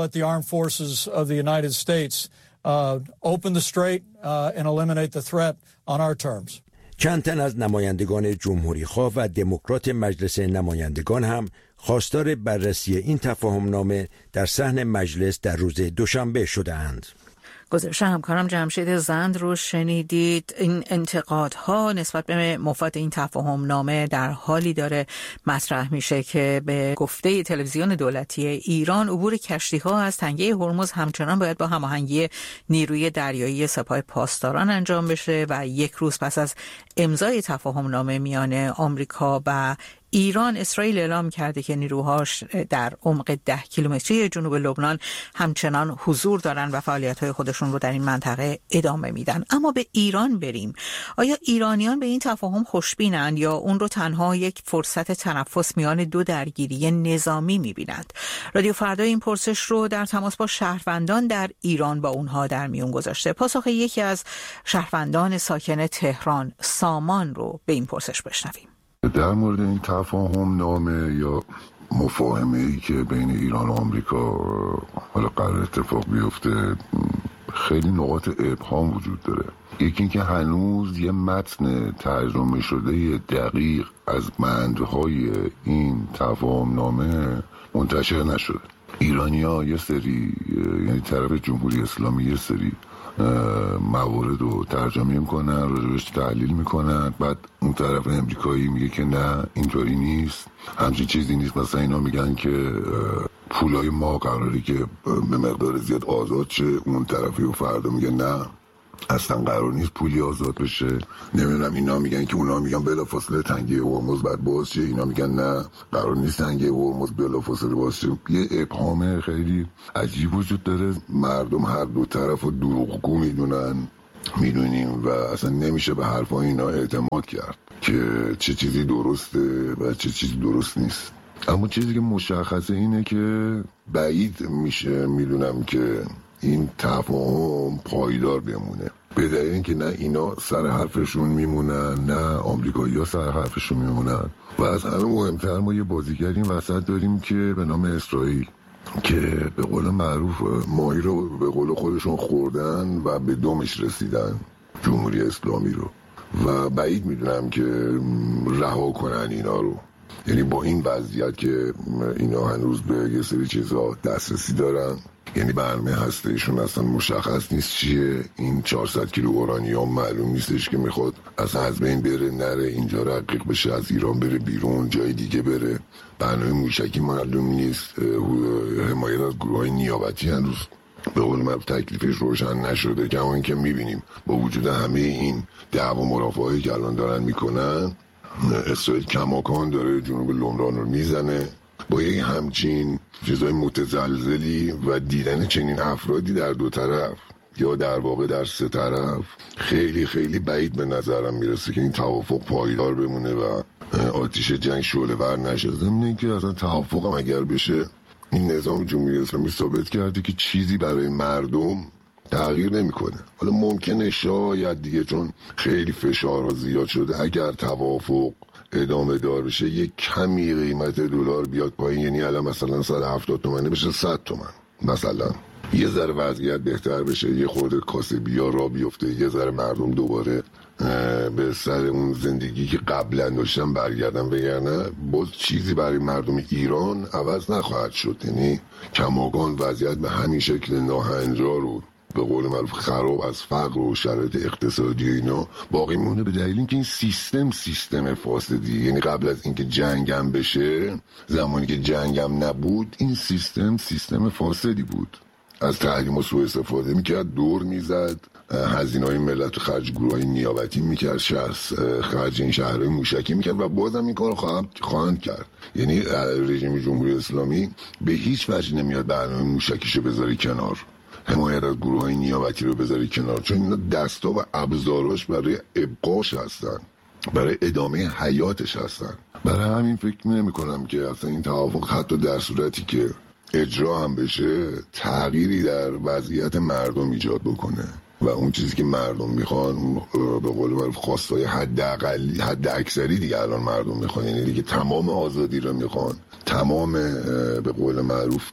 چند تن از نمایندگان جمهوری خواه و دموکرات مجلس نمایندگان هم خواستار بررسی این تفاهمنامه در صحن مجلس در روز دوشنبه شده‌اند. گزارش همکارم جمشید زند رو شنیدید. این انتقادها نسبت به مفاد این تفاهم نامه در حالی داره مطرح میشه که به گفته تلویزیون دولتی ایران عبور کشتی‌ها از تنگه هرمز همچنان باید با هماهنگی نیروی دریایی سپاه پاسداران انجام بشه و یک روز پس از امضای تفاهم نامه میان آمریکا و ایران، اسرائیل اعلام کرده که نیروهاش در عمق ده کیلومتری جنوب لبنان همچنان حضور دارن و فعالیت‌های خودشون رو در این منطقه ادامه میدن. اما به ایران بریم. آیا ایرانیان به این تفاهم خوشبینند یا اون رو تنها یک فرصت تنفس میان دو درگیری نظامی میبینند؟ رادیو فردا این پرسش رو در تماس با شهروندان در ایران با اونها در میون گذاشته. پاسخ یکی از شهروندان ساکن تهران، سامان، رو به این پرسش بشنویم. در مورد این تفاهم نامه یا مفاهمه ای که بین ایران و آمریکا حالا قرار اتفاق بیفته، خیلی نقاط ابهام وجود داره. یکی این که هنوز یه متن ترجمه شده دقیق از معناهای این تفاهم نامه منتشر نشده. ایرانی‌ها یه سری، یعنی طرف جمهوری اسلامی یه سری موارد رو ترجمه میکنن، راجبش تحلیل میکنن، بعد اون طرف امریکایی میگه که نه اینطوری نیست، همچین چیزی نیست. مثلا اینا میگن که پولای ما قراری که به مقدار زیاد آزاد شه، اون طرفی و فردا میگه نه اصلا قرار نیست پولی آزاد بشه. نمیدونم اینا میگن که اونا میگن بلافاصله تنگه هرمز بعد باز شه، اینا میگن نه قرار نیست تنگه هرمز بلافاصله باز شه. یه ابهام خیلی عجیب وجود داره. مردم هر دو طرف رو دروغگو میدونن، میدونیم و اصلا نمیشه به حرفای اینا اعتماد کرد که چه چیزی درسته و چه چیزی درست نیست. اما چیزی که مشخصه اینه که بعید میشه میدونم که این تفاهم پایدار بمونه، به دلیل اینکه نه اینا سر حرفشون میمونن نه آمریکایی‌ها سر حرفشون میمونن. و از همه مهمتر ما یه بازیگری این وسط داریم که به نام اسرائیل که به قول معروف ماهی رو به قول خودشون خوردن و به دمش رسیدن جمهوری اسلامی رو، و بعید میدونم که رها کنن اینا رو. یعنی با این وضعیت که اینا هنوز به یه سری چیزها دسترسی دارن، یعنی برنامه هسته‌ایشون اصلا مشخص نیست چیه. این چهارصد کیلو اورانیوم معلوم نیستش که میخواد اصلا از بین بره نره، اینجا رقیق بشه، از ایران بره بیرون جای دیگه بره. برنامه موشکی معلوم نیست. حمایت از گروه‌های نیابتی هنوز به قول من تکلیفش روشن نشده، که همون که میبینیم با وجود همه این دعوا مرافعاتی که الان دارن میکنن، اسرائیل کماکان داره جنوب لبنان رو میزنه با یک همچین چیزای متزلزلی و دیدن چنین افرادی در دو طرف یا در واقع در سه طرف خیلی خیلی بعید به نظرم میرسه که این توافق پایدار بمونه و آتیش جنگ شعله ور نشه. ضمن که اصلا توافق هم اگر بشه، این نظام جمهوری اسلامی ثابت کرده که چیزی برای مردم تغییر نمیکنه. حالا ممکنه شاید دیگه چون خیلی فشار زیاد شده اگر توافق ادامه دار بشه یک کمی قیمت دلار بیاد پایین، یعنی الان مثلا صد و هفتاد تومنه بشه صد تومن، مثلا یه ذره وضعیت بهتر بشه، یه خورده کاسبی‌ها را بیفته، یه ذره مردم دوباره به سر اون زندگی که قبلا داشتن برگردن، وگرنه باز چیزی برای مردم ایران عوض نخواهد شد. یعنی کماکان وضعیت به همین شکل ناهنجار رو به قول معروف خراب از فقر و شرایط اقتصادی اینا باقی مونه، به دلیل اینکه این سیستم سیستم فاسدی. یعنی قبل از اینکه جنگم بشه، زمانی که جنگم نبود، این سیستم سیستم فاسدی بود، از تحریم و سوء استفاده میکرد، دور میزد، هزینه های ملت خرج گروه های نیابتی میکرد، خرج این شهرهای موشکی میکرد و بازم این کار خواهند, خواهند کرد. یعنی رژیم جمهوری اسلامی به هیچ وجه نمیاد برنامه موشکیشو بذاری کنار، حمایت از گروه های نیابتی رو بذاری کنار، چون اینا دستا و ابزاراش برای ابقاش هستن، برای ادامه حیاتش هستن. برای همین فکر نمی کنم که اصلا این توافق حتی در صورتی که اجرا هم بشه تغییری در وضعیت مردم ایجاد بکنه و اون چیزی که مردم میخوان، به قول معروف خواستای حد اقلی حد اکثری دیگه الان مردم میخوان، یعنی دیگه تمام آزادی رو میخوان، تمام به قول معروف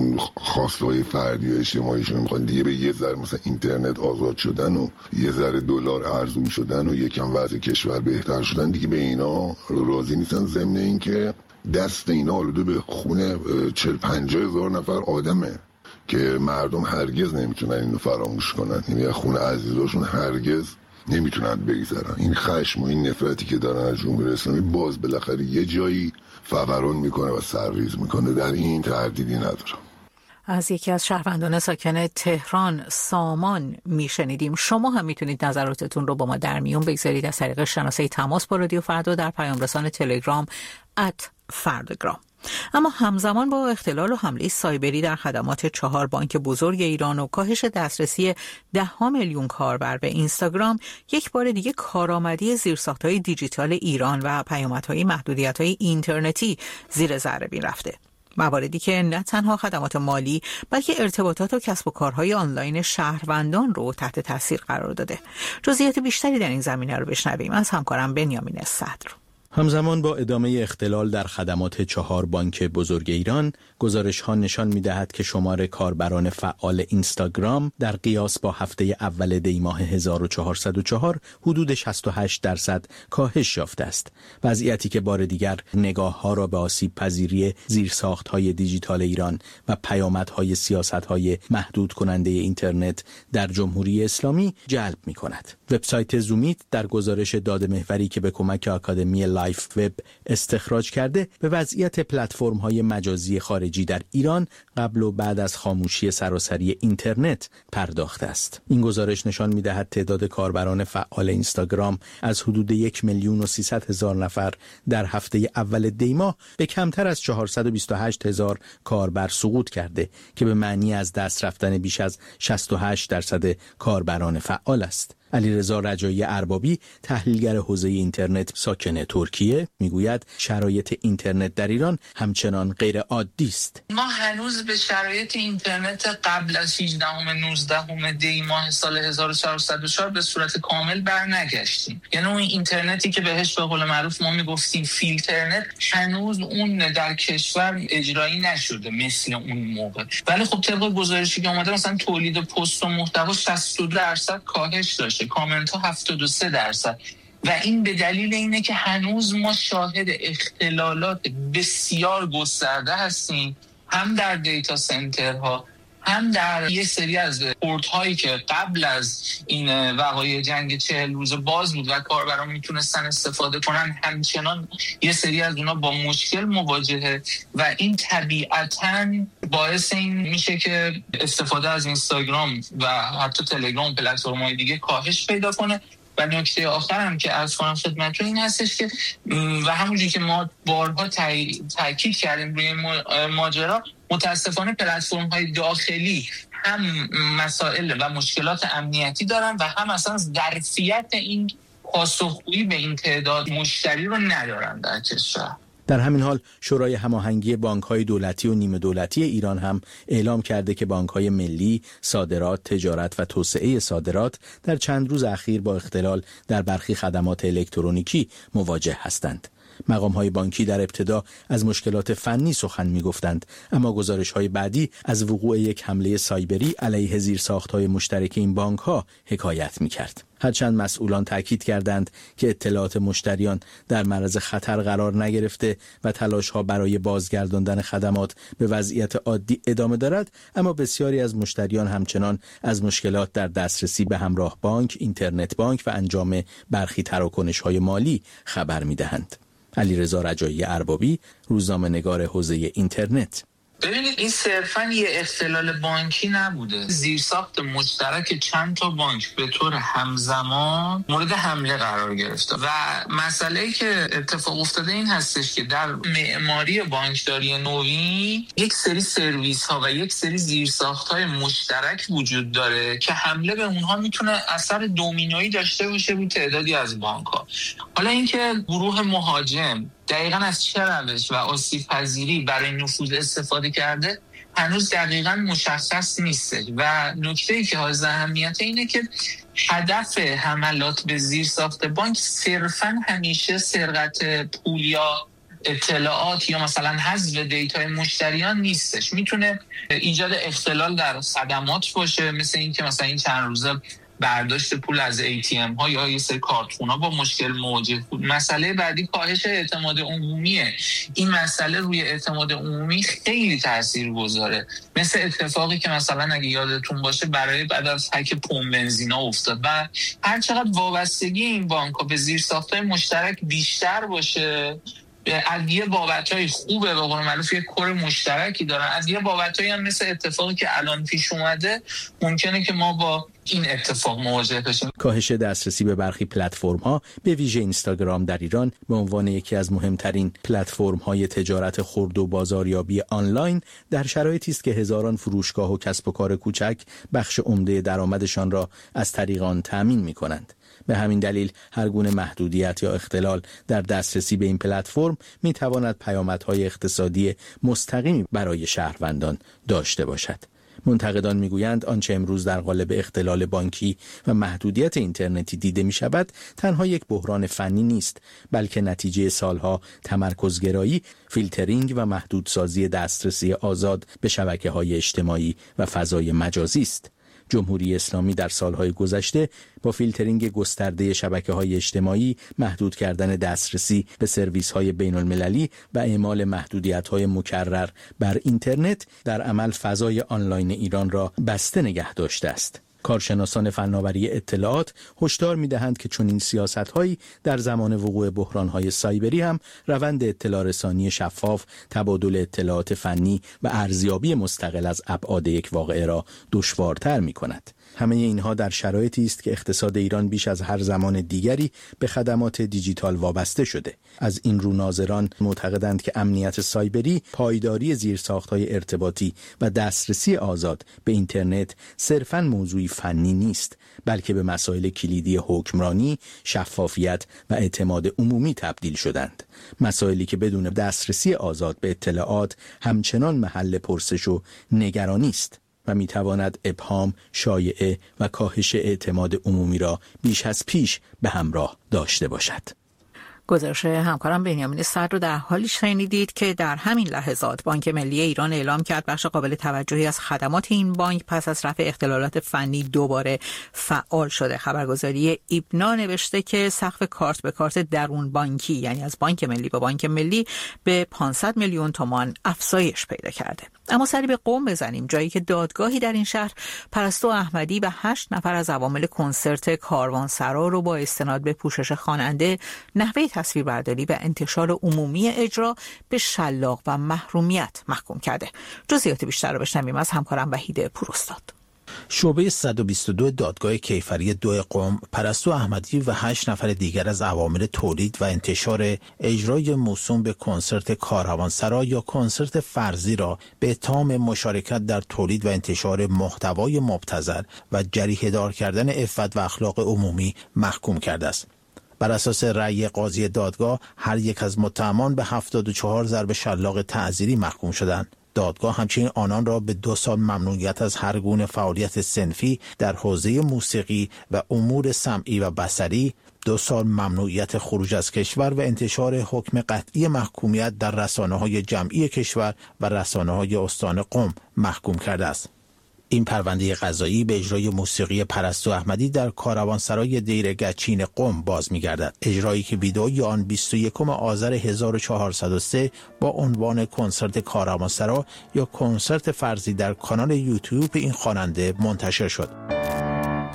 خواستای فردی و اجتماعیشون میخوان دیگه، به یه ذره مثلا اینترنت آزاد شدن و یه ذره دلار ارزون شدن و یکم وضع کشور بهتر شدن دیگه به اینا راضی نیستن. ضمن این که دست اینا آلوده به خون چهل پنجاه هزار نفر آدمه که مردم هرگز نمیتونن اینو فراموش کنن. یعنی خون عزیزاشون هرگز نمیتونن بگذرن. این خشم و این نفرتی که دارن از جمهوری اسلامی باز بالاخره یه جایی فوران میکنه و سرریز میکنه، در این تردیدی ندارم. از یکی از شهروندان ساکن تهران سامان میشنیدیم. شما هم میتونید نظراتتون رو با ما در میون بگذارید از طریق شناسه تماس با رادیو فردا در پیام رسان تلگرام ات فرداگرام. اما همزمان با اختلال و حمله سایبری در خدمات چهار بانک بزرگ ایران و کاهش دسترسی ده ها میلیون کاربر به اینستاگرام، یک بار دیگه کارآمدی زیرساخت‌های دیجیتال ایران و پیامدهای محدودیت‌های اینترنتی زیر ذره بین رفته. مواردی که نه تنها خدمات مالی بلکه ارتباطات و کسب و کارهای آنلاین شهروندان رو تحت تاثیر قرار داده. جزئیات بیشتری در این زمینه رو بشنویم از همکارم بنیامین صدر. همزمان با ادامه اختلال در خدمات چهار بانک بزرگ ایران، گزارش‌ها نشان می‌دهد که شمار کاربران فعال اینستاگرام در قیاس با هفته اول دی ماه هزار و چهارصد و چهار حدود شصت و هشت درصد کاهش یافته است. وضعیتی که بار دیگر نگاه‌ها را به آسیب پذیری زیرساخت‌های دیجیتال ایران و پیامدهای سیاست‌های محدود کننده اینترنت در جمهوری اسلامی جلب می‌کند. وبسایت زومیت در گزارش داده‌محوری که به کمک آکادمی لایف وب استخراج کرده به وضعیت پلتفرم‌های مجازی خارجی در ایران قبل و بعد از خاموشی سراسری اینترنت پرداخته است. این گزارش نشان می‌دهد تعداد کاربران فعال اینستاگرام از حدود یک میلیون و سیصد هزار نفر در هفته اول دی ماه به کمتر از چهارصد و بیست و هشت هزار کاربر سقوط کرده که به معنی از دست رفتن بیش از شصت و هشت درصد کاربران فعال است. علیرضا رجایی اربابی، تحلیلگر حوزه اینترنت ساکن ترکیه، میگوید شرایط اینترنت در ایران همچنان غیر عادی است. ما هنوز به شرایط اینترنت قبل از هجدهم نوزدهم دی ماه سال هزار و چهارصد و چهار به صورت کامل برنگشتیم. یعنی اون اینترنتی که بهش به قول معروف ما میگفتیم فیلترنت هنوز اون در کشور اجرایی نشده مثل اون موقع. ولی خب طبق گزارشی که اومده مثلا تولید پست و محتوا شصت و دو درصد کاهش داشته، کامنت ها هفتاد و سه درصد، و این به دلیل اینه که هنوز ما شاهد اختلالات بسیار گسترده هستیم، هم در دیتا سنترها هم در یه سری از پورت هایی که قبل از این وقایع جنگ چهل روز باز بود و کاربران میتونستن استفاده کنن، همچنان یه سری از اونا با مشکل مواجهه و این طبیعتاً باعث این میشه که استفاده از اینستاگرام و حتی تلگرام، پلتفرم‌های دیگه کاهش پیدا کنه. و نکته آخر هم که عرض کنم خدمتتون این هستش که و همونجوری که ما بارها تاکید کردیم روی ماجرا، متاسفانه پلتفرم‌های داخلی هم مسائل و مشکلات امنیتی دارن و هم اصلا ظرفیت این پاسخگویی به این تعداد مشتری رو ندارن در کشور. در همین حال شورای هماهنگی بانک‌های دولتی و نیمه دولتی ایران هم اعلام کرده که بانک‌های ملی، صادرات، تجارت و توسعه صادرات در چند روز اخیر با اختلال در برخی خدمات الکترونیکی مواجه هستند. مقام‌های بانکی در ابتدا از مشکلات فنی سخن می‌گفتند، اما گزارش‌های بعدی از وقوع یک حمله سایبری علیه زیرساخت‌های مشترک این بانک‌ها حکایت می‌کرد. هرچند مسئولان تاکید کردند که اطلاعات مشتریان در معرض خطر قرار نگرفته و تلاش‌ها برای بازگرداندن خدمات به وضعیت عادی ادامه دارد، اما بسیاری از مشتریان همچنان از مشکلات در دسترسی به همراه بانک، اینترنت بانک و انجام برخی تراکنش‌های مالی خبر می‌دهند. علیرضا رجایی اربابی، روزنامه‌نگار حوزه اینترنت: ببینید این صرفاً یه اختلال بانکی نبوده. زیرساخت مشترک چند تا بانک به طور همزمان مورد حمله قرار گرفته و مسئله‌ای که اتفاق افتاده این هستش که در معماری بانکداری نوین یک سری سرویس ها و یک سری زیرساخت های مشترک وجود داره که حمله به اونها میتونه اثر دومینویی داشته باشه روی تعدادی از بانک ها. حالا اینکه گروه مهاجم دقیقاً از چه روش و آسیب پذیری برای نفوذ استفاده کرده هنوز دقیقاً مشخص نیست و نکته‌ای که حائز اهمیت اینه که هدف حملات به زیرساخت بانک صرفاً همیشه سرقت پول یا اطلاعات یا مثلا حذف دیتای مشتریان نیستش. میتونه ایجاد اختلال در خدمات باشه، مثل این که مثلا این چند روزه برداشت پول از ای تی ام ها یا یه سری کارتخونا با مشکل مواجه بود. مسئله بعدی کاهش اعتماد عمومیه. این مسئله روی اعتماد عمومی خیلی تاثیرگذاره. مثل اتفاقی که مثلا اگه یادتون باشه برای بعد از هک پمپ بنزینا افتاد و هر چقدر وابستگی این بانک‌ها به زیرساخت‌های مشترک بیشتر باشه، از یه بابت‌های خوبه به قول معروف یه کور مشترکی دارن، از یه بابت‌هایی هم مثل اتفاقی که الان پیش اومده ممکنه که ما با این اتفاق مواجه بشیم. کاهش دسترسی به برخی پلتفرم‌ها به ویژه اینستاگرام در ایران به عنوان یکی از مهمترین پلتفرم‌های تجارت خرد و بازاریابی آنلاین در شرایطی است که هزاران فروشگاه و کسب و کار کوچک بخش عمده درآمدشان را از طریق آن تأمین می‌کنند. به همین دلیل هر گونه محدودیت یا اختلال در دسترسی به این پلتفرم می‌تواند پیامدهای اقتصادی مستقیمی برای شهروندان داشته باشد. منتقدان میگویند آنچه امروز در قالب اختلال بانکی و محدودیت اینترنتی دیده می شود تنها یک بحران فنی نیست، بلکه نتیجه سالها تمرکزگرایی، فیلترینگ و محدودسازی دسترسی آزاد به شبکه‌های اجتماعی و فضای مجازی است. جمهوری اسلامی در سالهای گذشته با فیلترینگ گسترده شبکه‌های اجتماعی، محدود کردن دسترسی به سرویس‌های بین‌المللی و اعمال محدودیت‌های مکرر بر اینترنت در عمل فضای آنلاین ایران را بسته نگه داشته است. کارشناسان فناوری اطلاعات هشدار می‌دهند که چنین سیاست‌هایی در زمان وقوع بحران‌های سایبری هم روند اطلاع رسانی شفاف، تبادل اطلاعات فنی و ارزیابی مستقل از ابعاد یک واقعه را دشوارتر می‌کند. همه اینها در شرایطی است که اقتصاد ایران بیش از هر زمان دیگری به خدمات دیجیتال وابسته شده. از این رو ناظران معتقدند که امنیت سایبری، پایداری زیرساخت‌های ارتباطی و دسترسی آزاد به اینترنت صرفاً موضوعی فنی نیست، بلکه به مسائل کلیدی حکمرانی، شفافیت و اعتماد عمومی تبدیل شدند. مسائلی که بدون دسترسی آزاد به اطلاعات همچنان محل پرسش و نگرانی است و میتواند ابهام، شایعه و کاهش اعتماد عمومی را بیش از پیش به همراه داشته باشد. گزارش همکارم بنیامین صدر رو در حالی شنیدید که در همین لحظات بانک ملی ایران اعلام کرد بخش قابل توجهی از خدمات این بانک پس از رفع اختلالات فنی دوباره فعال شده. خبرگزاری ایبنا نوشته که سقف کارت به کارت درون بانکی، یعنی از بانک ملی به بانک ملی، به پانصد میلیون تومان افزایش پیدا کرده. اما سری به قم بزنیم، جایی که دادگاهی در این شهر پرستو احمدی و هشت نفر از عوامل کنسرت کاروانسرا رو با استناد به پوشش خواننده، نحوه تصویربرداری و انتشار عمومی اجرا به شلاق و محرومیت محکوم کرده. جزئیات بیشتر رو بشنویم از همکارم وحید پوراستاد. شعبه صد و بیست و دو دادگاه کیفری دو قم پرستو احمدی و هشت نفر دیگر از عوامل تولید و انتشار اجرای موسوم به کنسرت کاروانسرا یا کنسرت فرضی را به اتهام مشارکت در تولید و انتشار محتوای مبتذل و جریحه دار کردن عفت و اخلاق عمومی محکوم کرده است. بر اساس رأی قاضی دادگاه هر یک از متهمان به هفتاد و چهار ضرب شلاق تعزیری محکوم شدند. دادگاه همچنین آنان را به دو سال ممنوعیت از هر گونه فعالیت صنفی در حوزه موسیقی و امور سمعی و بصری، دو سال ممنوعیت خروج از کشور و انتشار حکم قطعی محکومیت در رسانه‌های جمعی کشور و رسانه‌های استان قم محکوم کرده است. این پرونده قضایی به اجرای موسیقی پرستو احمدی در کاروانسرای دیر گچین قم باز می‌گردد. اجرایی که ویدئوی آن بیست و یکم آذر هزار و چهارصد و سه با عنوان کنسرت کاروانسرا یا کنسرت فرضی در کانال یوتیوب این خواننده منتشر شد.